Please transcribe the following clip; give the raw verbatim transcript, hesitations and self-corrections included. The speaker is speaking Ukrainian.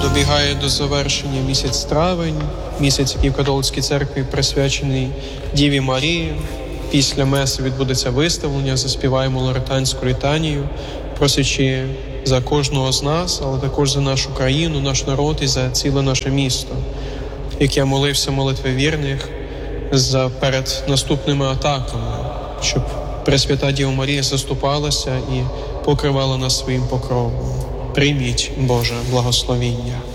добігає до завершення місяць травень, місяць, який в католицькій церкві присвячений Діві Марії. Після меси відбудеться виставлення, заспіваємо лоретанську літанію, просячи за кожного з нас, але також за нашу країну, наш народ і за ціле наше місто. Як я молився молитви вірних за перед наступними атаками, щоб Пресвята Діва Марія заступалася і покривала нас своїм покровом. Прийміть Боже благословіння.